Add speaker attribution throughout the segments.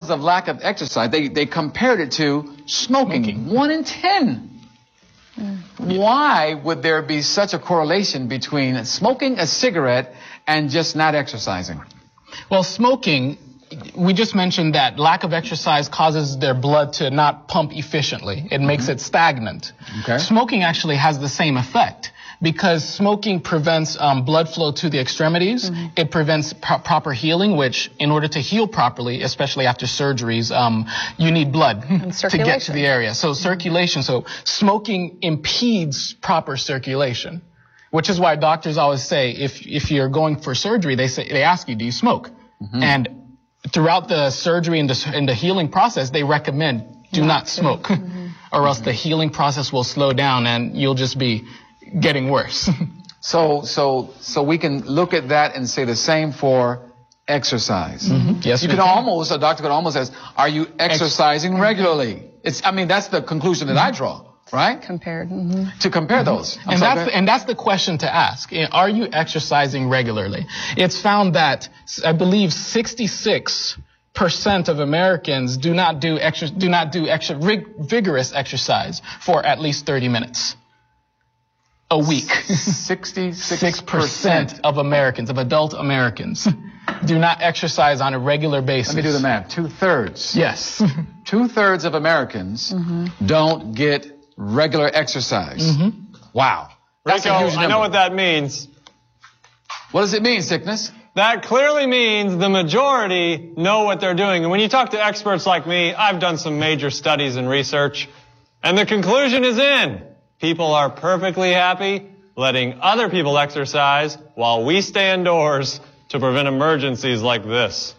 Speaker 1: because of lack of exercise, they compared it to smoking. 1 in 10. Why would there be such a correlation between smoking a cigarette and just not exercising?
Speaker 2: Well, smoking, we just mentioned that lack of exercise causes their blood to not pump efficiently. It makes it stagnant.
Speaker 1: Okay.
Speaker 2: Smoking actually has the same effect because smoking prevents blood flow to the extremities. It prevents proper healing, which in order to heal properly, especially after surgeries, you need blood to get to the area. So circulation. So smoking impedes proper circulation, which is why doctors always say if you're going for surgery, they ask you, do you smoke? And throughout the surgery and the healing process, they recommend do not smoke, or else the healing process will slow down and you'll just be getting worse.
Speaker 1: So we can look at that and say the same for exercise.
Speaker 2: Yes,
Speaker 1: you can almost, a doctor could almost ask, are you exercising regularly? I mean, that's the conclusion that I draw, right?
Speaker 3: Compared.
Speaker 1: To compare those.
Speaker 2: And that's the question to ask. Are you exercising regularly? It's found that, I believe, 66% of Americans do not do vigorous exercise for at least 30 minutes a week. 66% of Americans, of adult Americans, do not exercise on a regular basis.
Speaker 1: Let me do the math. 2/3.
Speaker 2: Yes.
Speaker 1: 2/3 of Americans don't get regular exercise. Wow. That's
Speaker 4: Rico,
Speaker 1: a huge number.
Speaker 4: I know what that means.
Speaker 1: What does it mean, Sickness?
Speaker 4: That clearly means the majority know what they're doing. And when you talk to experts like me, I've done some major studies and research, and the conclusion is in. People are perfectly happy letting other people exercise while we stay indoors to prevent emergencies like this.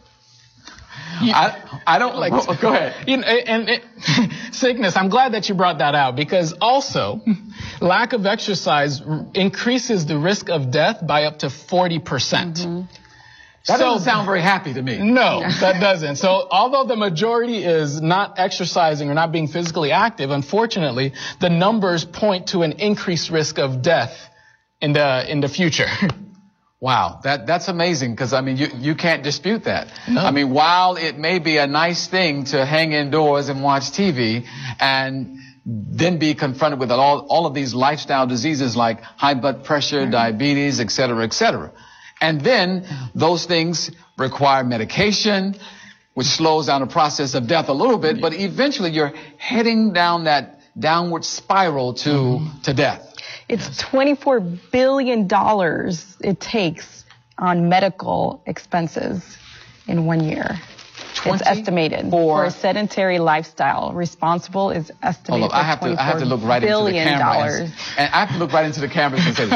Speaker 1: I don't like. Go ahead.
Speaker 2: Sickness, I'm glad that you brought that out because also lack of exercise increases the risk of death by up to 40%.
Speaker 1: That doesn't sound very happy to me.
Speaker 2: No, that doesn't. So although the majority is not exercising or not being physically active, unfortunately, the numbers point to an increased risk of death in the future.
Speaker 1: Wow, that's amazing because, I mean, you can't dispute that.
Speaker 2: No.
Speaker 1: I mean, while it may be a nice thing to hang indoors and watch TV and then be confronted with all of these lifestyle diseases like high blood pressure, diabetes, et cetera, et cetera. And then those things require medication, which slows down the process of death a little bit, but eventually you're heading down that downward spiral to death.
Speaker 3: It's $24 billion it takes on medical expenses in 1 year. It's estimated for a sedentary lifestyle. Responsible is estimated
Speaker 1: I have to look right into the camera. And I have to look right into the camera and say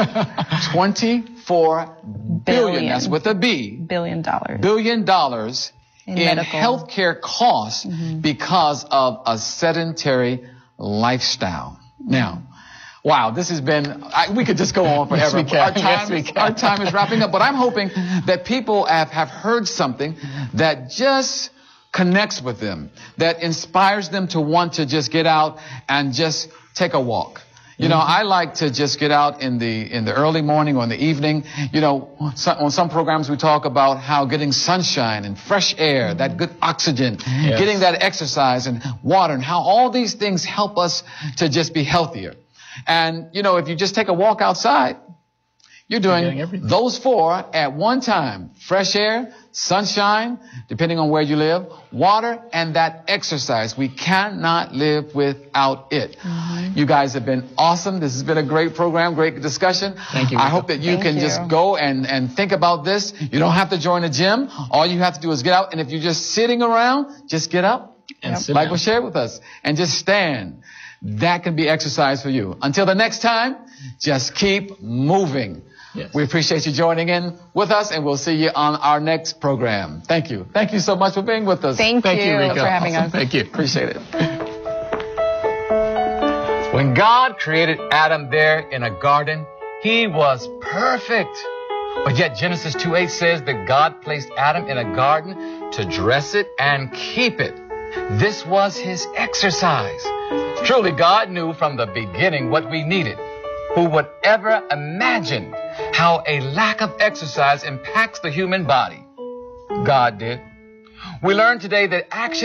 Speaker 1: $24 billion. That's with a B.
Speaker 3: $billion.
Speaker 1: $1 billion in healthcare costs because of a sedentary lifestyle. Now, wow, this has been, we could just go on forever. Our time is wrapping up, but I'm hoping that people have heard something that just connects with them, that inspires them to want to just get out and just take a walk. You know, I like to just get out in the early morning or in the evening. You know, on some programs we talk about how getting sunshine and fresh air, that good oxygen, getting that exercise and water, and how all these things help us to just be healthier. And, you know, if you just take a walk outside, you're doing those four at one time. Fresh air, sunshine, depending on where you live, water, and that exercise. We cannot live without it. You guys have been awesome. This has been a great program, great discussion.
Speaker 2: Thank you.
Speaker 1: I hope that you can just go and think about this. You don't have to join a gym. All you have to do is get out. And if you're just sitting around, just get up,
Speaker 2: and
Speaker 1: like we shared with us, and just stand. That can be exercise for you. Until the next time, just keep moving.
Speaker 2: Yes.
Speaker 1: We appreciate you joining in with us, and we'll see you on our next program. Thank you. Thank you so much for being with us.
Speaker 3: Thank you,
Speaker 2: Rico,
Speaker 3: for having us.
Speaker 2: Thank you.
Speaker 1: Appreciate it. When God created Adam there in a garden, he was perfect. But yet Genesis 2:8 says that God placed Adam in a garden to dress it and keep it. This was his exercise. Truly, God knew from the beginning what we needed. Who would ever imagine how a lack of exercise impacts the human body? God did. We learned today that action